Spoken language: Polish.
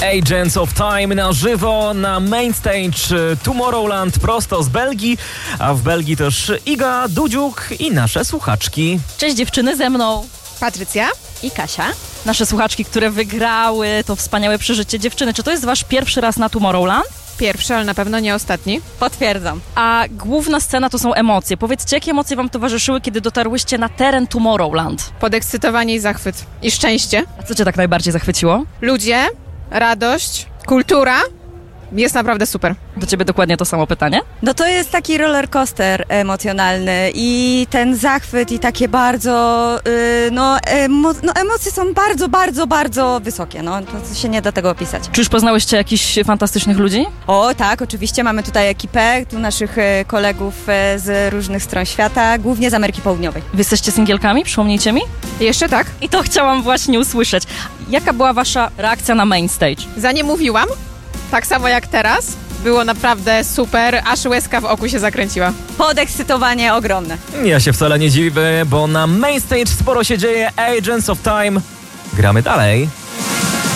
Agents of Time na żywo na Main Stage Tomorrowland prosto z Belgii, a w Belgii też Iga, Dudziuk i nasze słuchaczki. Cześć dziewczyny, ze mną Patrycja i Kasia. Nasze słuchaczki, które wygrały to wspaniałe przeżycie. Dziewczyny, czy to jest wasz pierwszy raz na Tomorrowland? pierwszy, ale na pewno nie ostatni. Potwierdzam. A główna scena to są emocje. Powiedzcie, jakie emocje wam towarzyszyły, kiedy dotarłyście na teren Tomorrowland? Podekscytowanie i zachwyt. I szczęście. A co cię tak najbardziej zachwyciło? Ludzie, radość, kultura. Jest naprawdę super. Do ciebie dokładnie to samo pytanie. No to jest taki roller coaster emocjonalny i ten zachwyt i takie bardzo, emocje są bardzo wysokie, no to się nie da tego opisać. Czy już poznałyście jakichś fantastycznych ludzi? O tak, oczywiście mamy tutaj ekipę, tu naszych kolegów z różnych stron świata, głównie z Ameryki Południowej. Wy jesteście singielkami? Przypomnijcie mi. Jeszcze tak? I to chciałam właśnie usłyszeć. Jaka była wasza reakcja na Main Stage? Zanim mówiłam, tak samo jak teraz, było naprawdę super, aż łezka w oku się zakręciła. Podekscytowanie ogromne. Ja się wcale nie dziwię, bo na Main Stage sporo się dzieje. Agents of Time. Gramy dalej.